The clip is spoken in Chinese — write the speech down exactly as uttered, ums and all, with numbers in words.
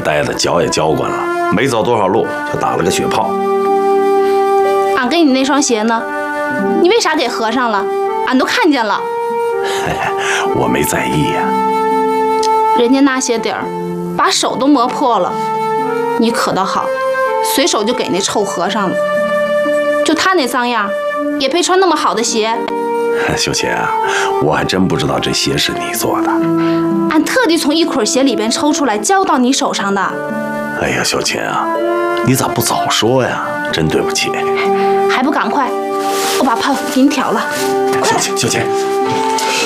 待的，脚也浇灌了，没走多少路就打了个血泡。 俺给你那双鞋呢？你为啥给合上了？俺都看见了。 我没在意呀、啊。 人家那鞋底儿把手都磨破了，你可倒好，随手就给那臭和尚了。就他那脏样，也配穿那么好的鞋？ 秀琴啊，我还真不知道这鞋是你做的。 俺特地从一捆鞋里边抽出来交到你手上的。 哎呀，秀琴啊，你咋不早说呀？真对不起。 还不赶快，我把泡给你挑了。 秀琴，秀琴。